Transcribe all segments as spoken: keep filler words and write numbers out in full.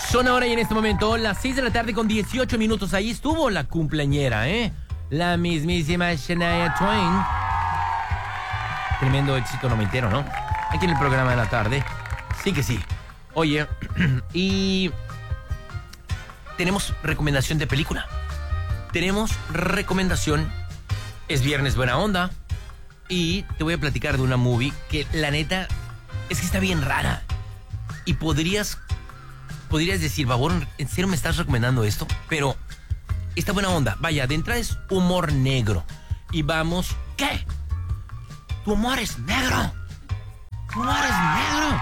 Son ahora y en este momento las seis de la tarde con dieciocho minutos. Ahí estuvo la cumpleañera, ¿eh? La mismísima Shania Twain. Tremendo éxito noventero, ¿no? Aquí en el programa de la tarde. Sí que sí. Oye, y tenemos recomendación de película. Tenemos recomendación. Es viernes buena onda. Y te voy a platicar de una movie que la neta es que está bien rara. Y podrías, podrías decir, Babor, ¿en serio me estás recomendando esto? Pero está buena onda. Vaya, de entrada es humor negro. Y vamos, ¿qué? Tu humor es negro. Tu humor es negro.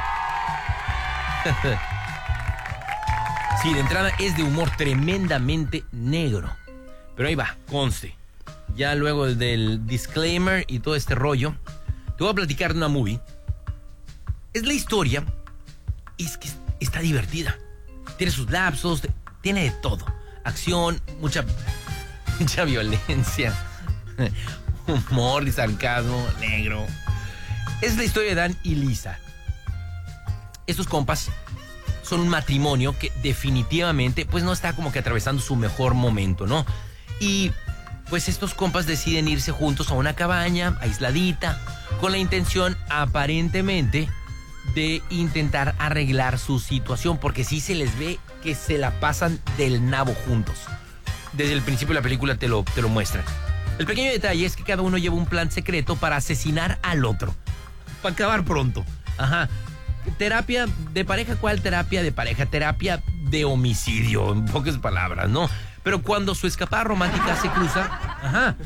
Sí, de entrada es de humor tremendamente negro. Pero ahí va, conste. Ya luego del disclaimer y todo este rollo, te voy a platicar de una movie. Es la historia, es que está divertida. Tiene sus lapsos, tiene de todo. Acción, mucha, mucha violencia, humor y sarcasmo negro. Es la historia de Dan y Lisa. Estos compas son un matrimonio que definitivamente pues no está como que atravesando su mejor momento, ¿no? Y pues estos compas deciden irse juntos a una cabaña aisladita con la intención aparentemente de intentar arreglar su situación, porque sí se les ve que se la pasan del nabo juntos. Desde el principio de la película te lo, te lo muestran. El pequeño detalle es que cada uno lleva un plan secreto para asesinar al otro, para acabar pronto. Ajá. Terapia de pareja, ¿cuál terapia de pareja? Terapia de homicidio, en pocas palabras, ¿no? Pero cuando su escapada romántica se cruza, ajá,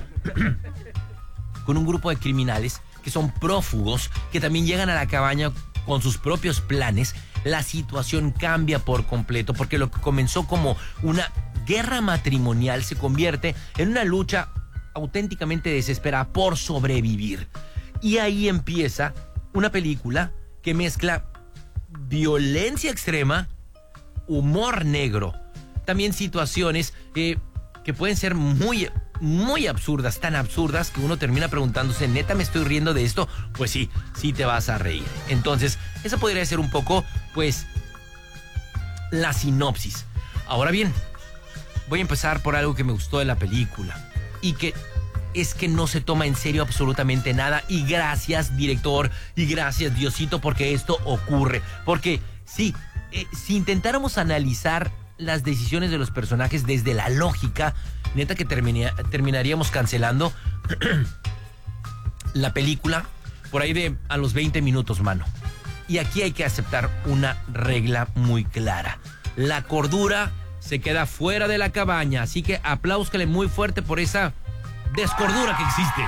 con un grupo de criminales que son prófugos, que también llegan a la cabaña con sus propios planes, la situación cambia por completo, porque lo que comenzó como una guerra matrimonial se convierte en una lucha auténticamente desesperada por sobrevivir. Y ahí empieza una película que mezcla violencia extrema, humor negro, también situaciones eh, que pueden ser muy, muy absurdas, tan absurdas que uno termina preguntándose, ¿neta me estoy riendo de esto? Pues sí, sí te vas a reír. Entonces, esa podría ser un poco, pues, la sinopsis. Ahora bien, voy a empezar por algo que me gustó de la película y que es que no se toma en serio absolutamente nada. Y gracias, director, y gracias, Diosito, porque esto ocurre. Porque sí, eh, si intentáramos analizar las decisiones de los personajes desde la lógica, neta que termina, terminaríamos cancelando la película por ahí de a los veinte minutos, mano. Y aquí hay que aceptar una regla muy clara. La cordura se queda fuera de la cabaña, así que apláuscale muy fuerte por esa descordura que existe.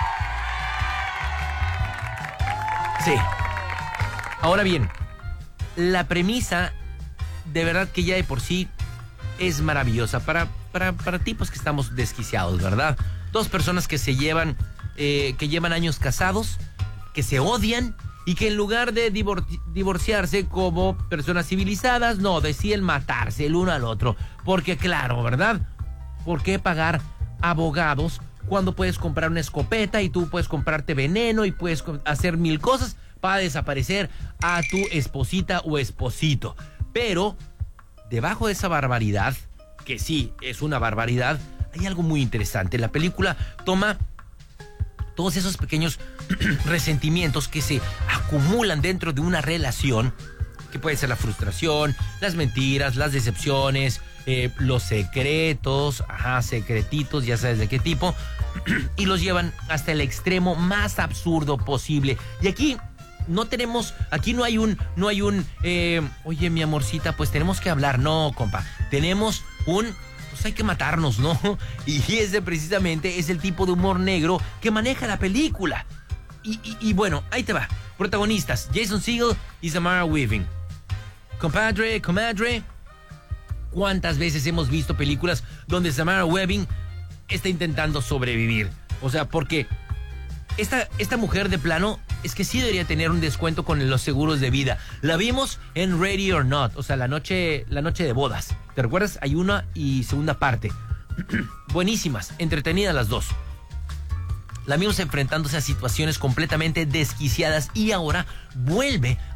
Sí. Ahora bien, la premisa de verdad que ya de por sí es maravillosa para, para, para tipos que estamos desquiciados, ¿verdad? Dos personas que se llevan, eh, que llevan años casados, que se odian y que en lugar de divor- divorciarse como personas civilizadas, no, deciden matarse el uno al otro. Porque claro, ¿verdad? ¿Por qué pagar abogados cuando puedes comprar una escopeta y tú puedes comprarte veneno y puedes hacer mil cosas para desaparecer a tu esposita o esposito? Pero debajo de esa barbaridad, que sí es una barbaridad, hay algo muy interesante. La película toma todos esos pequeños resentimientos que se acumulan dentro de una relación, que puede ser la frustración, las mentiras, las decepciones, eh, los secretos, ajá, secretitos, ya sabes de qué tipo, y los llevan hasta el extremo más absurdo posible. Y aquí no tenemos, aquí no hay un, no hay un, eh, oye, mi amorcita, pues tenemos que hablar. No, compa, tenemos un, pues hay que matarnos, ¿no? Y ese precisamente es el tipo de humor negro que maneja la película. Y, y, y bueno, ahí te va. Protagonistas, Jason Segel y Samara Weaving. Compadre, comadre, ¿cuántas veces hemos visto películas donde Samara Weaving está intentando sobrevivir? O sea, porque esta, esta mujer de plano es que sí debería tener un descuento con los seguros de vida. La vimos en Ready or Not, o sea, la noche, la noche de bodas. ¿Te recuerdas? Hay una y segunda parte. Buenísimas, entretenidas las dos. La vimos enfrentándose a situaciones completamente desquiciadas y ahora vuelve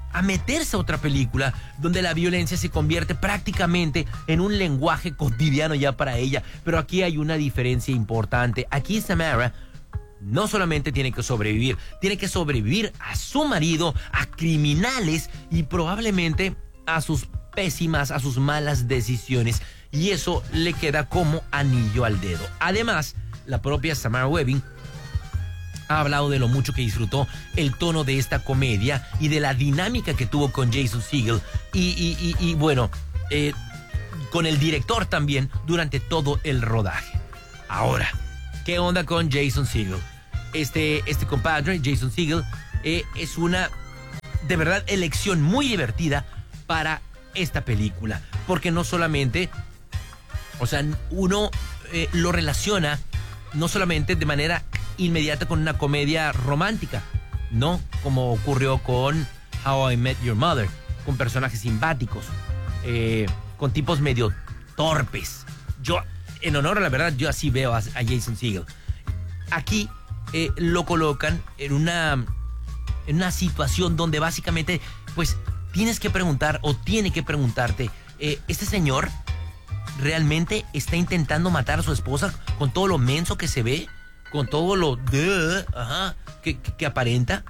a meterse a otra película donde la violencia se convierte prácticamente en un lenguaje cotidiano ya para ella. Pero aquí hay una diferencia importante. Aquí Samara no solamente tiene que sobrevivir, tiene que sobrevivir a su marido, a criminales y probablemente a sus pésimas, a sus malas decisiones. Y eso le queda como anillo al dedo. Además, la propia Samara Weaving ha hablado de lo mucho que disfrutó el tono de esta comedia y de la dinámica que tuvo con Jason Segel y, y, y, y bueno, eh, con el director también durante todo el rodaje. Ahora, ¿qué onda con Jason Segel? Este, este compadre, Jason Segel, eh, es una, de verdad, elección muy divertida para esta película. Porque no solamente, o sea, uno eh, lo relaciona no solamente de manera inmediata con una comedia romántica, no como ocurrió con How I Met Your Mother, con personajes simpáticos, eh, con tipos medio torpes. Yo, en honor a la verdad, yo así veo a, a Jason Segel. Aquí eh, lo colocan en una, en una situación donde básicamente, pues, tienes que preguntar o tiene que preguntarte, eh, ¿este señor realmente está intentando matar a su esposa con todo lo menso que se ve? Con todo lo de, ajá, que, que, que aparenta.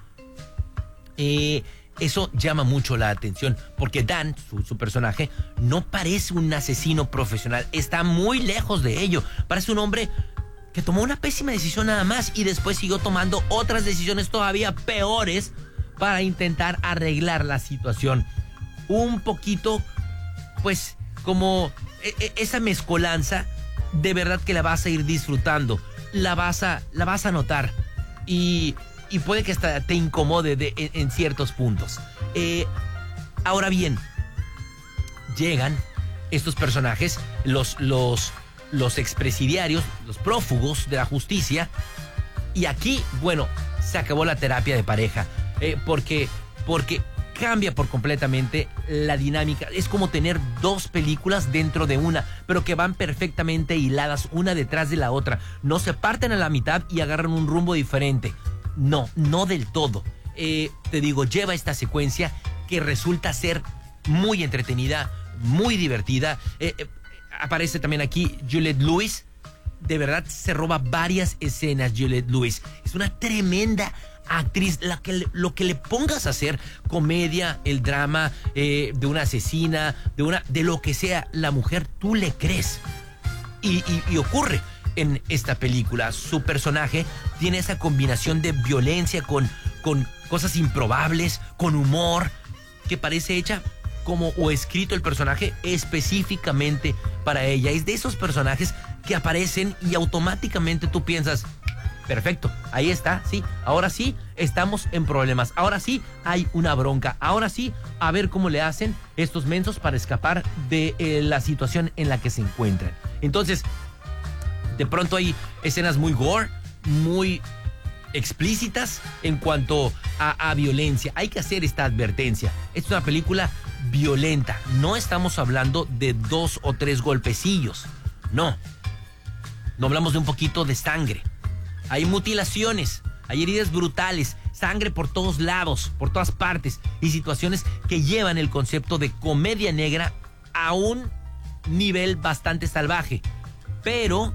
Eh, eso llama mucho la atención. Porque Dan, su, su personaje, no parece un asesino profesional. Está muy lejos de ello. Parece un hombre que tomó una pésima decisión nada más. Y después siguió tomando otras decisiones todavía peores para intentar arreglar la situación. Un poquito, pues, como e, e, esa mezcolanza, de verdad que la vas a ir disfrutando. La vas a, la vas a notar y, y puede que hasta te incomode de, en, en ciertos puntos. Eh, ahora bien, llegan estos personajes, los, los, los expresidiarios, los prófugos de la justicia, y aquí, bueno, se acabó la terapia de pareja, eh, porque, porque cambia por completamente la dinámica. Es como tener dos películas dentro de una, pero que van perfectamente hiladas una detrás de la otra. No se parten a la mitad y agarran un rumbo diferente. No, no del todo. Eh, te digo, lleva esta secuencia que resulta ser muy entretenida, muy divertida. Eh, eh, aparece también aquí Juliette Lewis. De verdad se roba varias escenas Juliette Lewis. Es una tremenda actriz, la que, lo que le pongas a hacer, comedia, el drama, eh, de una asesina, de una, de lo que sea, la mujer, tú le crees. Y, y, y ocurre en esta película. Su personaje tiene esa combinación de violencia con, con cosas improbables, con humor, que parece hecha como o escrito el personaje específicamente para ella. Es de esos personajes que aparecen y automáticamente tú piensas, perfecto, ahí está, sí, ahora sí estamos en problemas, ahora sí hay una bronca, ahora sí a ver cómo le hacen estos mensos para escapar de eh, la situación en la que se encuentran. Entonces, de pronto hay escenas muy gore, muy explícitas en cuanto a, a violencia. Hay que hacer esta advertencia. Es una película violenta. No estamos hablando de dos o tres golpecillos. No. No hablamos de un poquito de sangre. Hay mutilaciones, hay heridas brutales, sangre por todos lados, por todas partes, y situaciones que llevan el concepto de comedia negra a un nivel bastante salvaje. Pero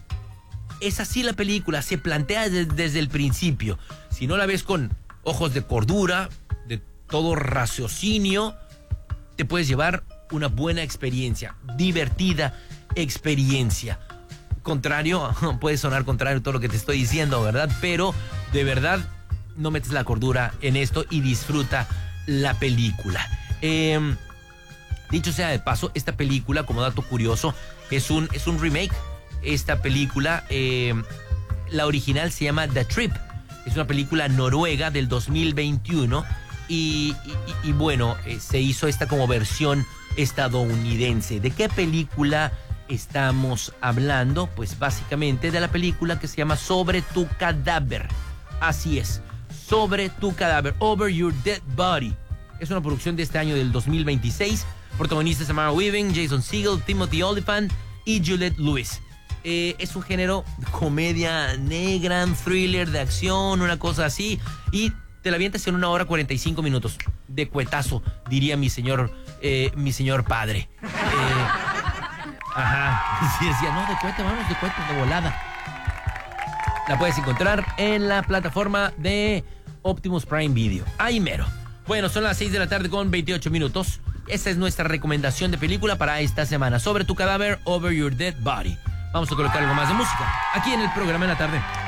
es así la película, se plantea desde, desde el principio. Si no la ves con ojos de cordura, de todo raciocinio, te puedes llevar una buena experiencia, divertida experiencia. Contrario, puede sonar contrario todo lo que te estoy diciendo, ¿verdad? Pero de verdad no metes la cordura en esto y disfruta la película. Eh, dicho sea de paso, esta película, como dato curioso, es un, es un remake. Esta película, eh, la original se llama The Trip. Es una película noruega del dos mil veintiuno y, y, y bueno, eh, se hizo esta como versión estadounidense. ¿De qué película estamos hablando? Pues básicamente de la película que se llama Sobre tu cadáver. Así es, Sobre tu cadáver, Over Your Dead Body. Es una producción de este año del dos mil veintiséis. Protagonistas Samara Weaving, Jason Segel, Timothy Olyphant y Juliette Lewis. Eh, es un género de comedia negra, thriller de acción, una cosa así. Y te la avientas en una hora cuarenta y cinco minutos. De cuetazo, diría mi señor, eh, mi señor padre. Eh, ajá. Sí, decía, no, de cueta, vamos, de cueta, de volada. La puedes encontrar en la plataforma de Optimus Prime Video. Ahí mero. Bueno, son las seis de la tarde con veintiocho minutos. Esta es nuestra recomendación de película para esta semana. Sobre tu cadáver, Over Your Dead Body. Vamos a colocar algo más de música aquí en el programa en la tarde.